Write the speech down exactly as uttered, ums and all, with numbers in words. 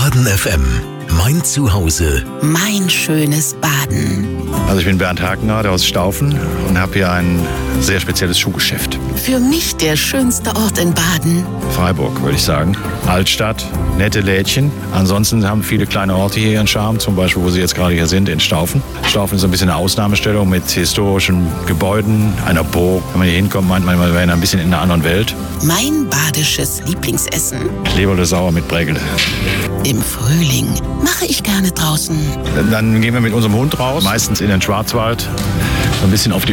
Baden F M. Mein Zuhause. Mein schönes Baden. Also ich bin Bernd Hakenrath aus Staufen und habe hier ein sehr spezielles Schuhgeschäft. Für mich der schönste Ort in Baden. Freiburg, würde ich sagen. Altstadt, nette Lädchen. Ansonsten haben viele kleine Orte hier ihren Charme, zum Beispiel, wo Sie jetzt gerade hier sind, in Staufen. Staufen ist so ein bisschen eine Ausnahmestellung mit historischen Gebäuden, einer Burg. Wenn man hier hinkommt, meint man, man wäre in ein bisschen in einer anderen Welt. Mein badisches Lieblingsessen. Leberle sauer mit Brägele. Im Frühling mache ich gerne draußen. Dann gehen wir mit unserem Hund raus, meistens in den Schwarzwald, so ein bisschen auf die